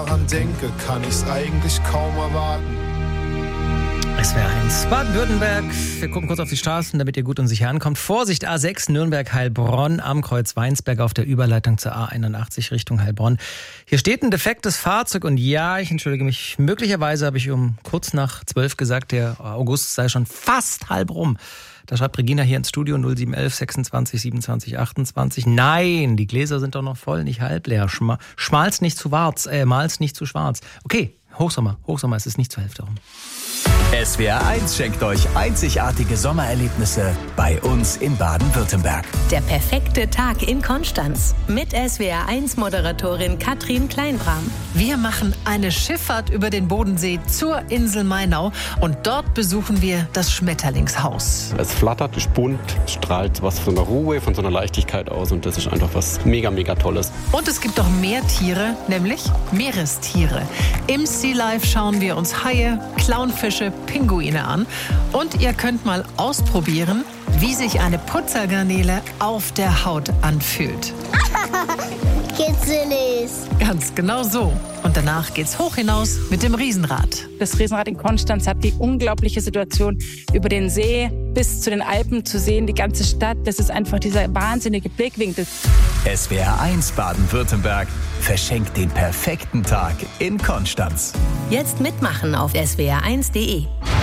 daran denke, kann ich's eigentlich kaum erwarten. SWR 1 Baden-Württemberg. Wir gucken kurz auf die Straßen, damit ihr gut und sicher ankommt. Vorsicht, A6 Nürnberg-Heilbronn am Kreuz Weinsberg auf der Überleitung zur A81 Richtung Heilbronn. Hier steht ein defektes Fahrzeug und ja, ich entschuldige mich, möglicherweise habe ich um kurz nach 12 gesagt, der August sei schon fast halb rum. Da schreibt Regina hier ins Studio 0711 26 27 28. Nein, die Gläser sind doch noch voll, nicht halb leer. Schmal's nicht zu schwarz, mal's nicht zu schwarz. Okay, Hochsommer, es ist nicht zur Hälfte rum. SWR 1 schenkt euch einzigartige Sommererlebnisse bei uns in Baden-Württemberg. Der perfekte Tag in Konstanz mit SWR 1 Moderatorin Katrin Kleinbram. Wir machen eine Schifffahrt über den Bodensee zur Insel Mainau und dort besuchen wir das Schmetterlingshaus. Es flattert, ist bunt, strahlt was von einer Ruhe, von so einer Leichtigkeit aus und das ist einfach was mega, mega Tolles. Und es gibt auch mehr Tiere, nämlich Meerestiere. Im Sea Life schauen wir uns Haie, Clownfische, Pinguine an und ihr könnt mal ausprobieren, wie sich eine Putzergarnele auf der Haut anfühlt. Kitzelig. Ganz genau so. Und danach geht's hoch hinaus mit dem Riesenrad. Das Riesenrad in Konstanz hat die unglaubliche Situation, über den See bis zu den Alpen zu sehen, die ganze Stadt. Das ist einfach dieser wahnsinnige Blickwinkel. SWR 1 Baden-Württemberg verschenkt den perfekten Tag in Konstanz. Jetzt mitmachen auf swr1.de.